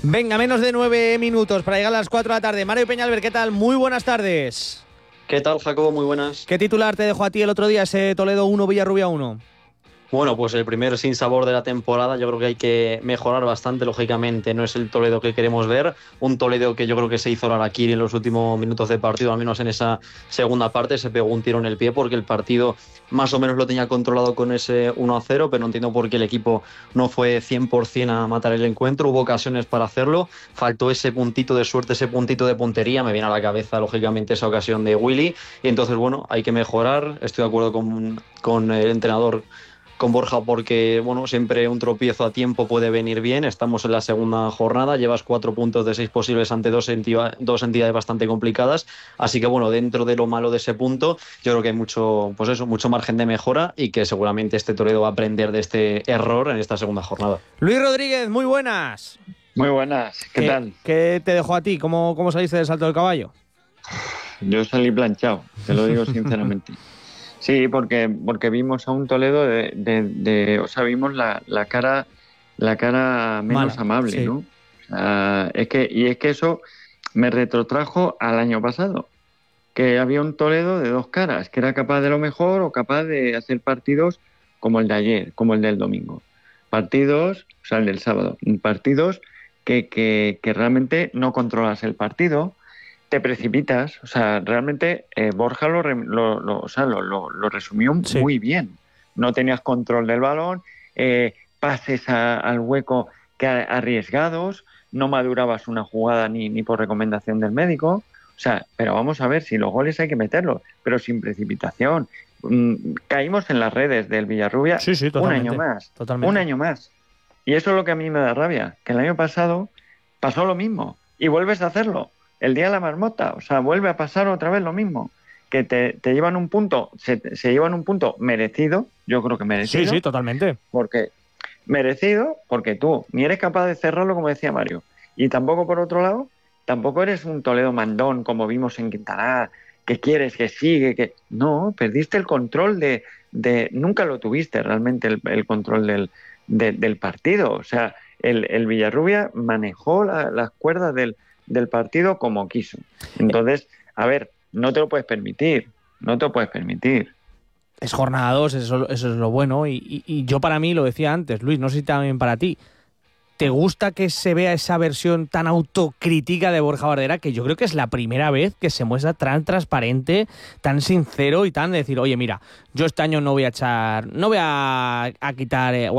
Venga, menos de 9 minutos para llegar a las 4 de la tarde. Mario Peñalver, ¿qué tal? Muy buenas tardes. ¿Qué tal, Jacobo? Muy buenas. ¿Qué titular te dejó a ti el otro día ese Toledo 1, Villarrubia 1? Bueno, pues el primer sinsabor de la temporada. Yo creo que hay que mejorar bastante, lógicamente. No es el Toledo que queremos ver. Un Toledo que yo creo que se hizo la harakiri en los últimos minutos de partido, al menos en esa segunda parte. Se pegó un tiro en el pie porque el partido más o menos lo tenía controlado con ese 1-0, pero no entiendo por qué el equipo no fue 100% a matar el encuentro. Hubo ocasiones para hacerlo. Faltó ese puntito de suerte, ese puntito de puntería. Me viene a la cabeza, lógicamente, esa ocasión de Willy. Y entonces, bueno, hay que mejorar. Estoy de acuerdo con el entrenador, con Borja, porque bueno, siempre un tropiezo a tiempo puede venir bien. Estamos en la segunda jornada, llevas 4 puntos de 6 posibles ante dos entidades bastante complicadas, así que bueno, dentro de lo malo de ese punto, yo creo que hay mucho margen de mejora y que seguramente este Toledo va a aprender de este error en esta segunda jornada. Luis Rodríguez, muy buenas. Muy buenas, ¿qué tal? ¿Qué te dejó a ti? ¿Cómo saliste del salto del caballo? Yo salí planchado, te lo digo sinceramente. Sí, porque vimos a un Toledo o sea, vimos la cara menos mala, amable, sí. ¿no? O sea, es que eso me retrotrajo al año pasado, que había un Toledo de dos caras, que era capaz de lo mejor o capaz de hacer partidos como el de ayer, como el del domingo. Partidos, o sea, el del sábado, partidos que realmente no controlas el partido, te precipitas. O sea, realmente Borja lo resumió Sí. muy bien. No tenías control del balón, pases al hueco que arriesgados, no madurabas una jugada ni por recomendación del médico. O sea, pero vamos a ver, si los goles hay que meterlos, pero sin precipitación. Caímos en las redes del Villarrubia Sí, totalmente, un año más. totalmente. Un año más. Y eso es lo que a mí me da rabia, que el año pasado pasó lo mismo y vuelves a hacerlo. El día de la marmota, o sea, vuelve a pasar otra vez lo mismo, que te llevan un punto, se llevan un punto merecido, yo creo que merecido. Sí, totalmente. Merecido, porque tú ni eres capaz de cerrarlo, como decía Mario, y tampoco, por otro lado, tampoco eres un Toledo mandón, como vimos en Quintanar, que quieres, que sigue, que... No, perdiste el control nunca lo tuviste realmente, el control del partido. O sea, el Villarrubia manejó las cuerdas del partido como quiso. Entonces, a ver, no te lo puedes permitir. Es jornada 2, eso es lo bueno. Y yo, para mí, lo decía antes, Luis, no sé si también para ti, ¿te gusta que se vea esa versión tan autocrítica de Borja Bardera? Que yo creo que es la primera vez que se muestra tan transparente, tan sincero y tan de decir, oye, mira, yo este año no voy a quitar